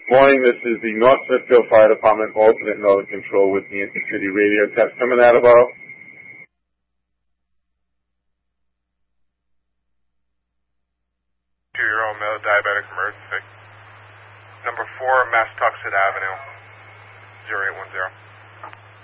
Morning, this is the North Smithfield Fire Department alternate node control with the intercity radio test coming out of our 2-year-old male diabetic emergency. Number 4, Massachusetts Avenue, 0810.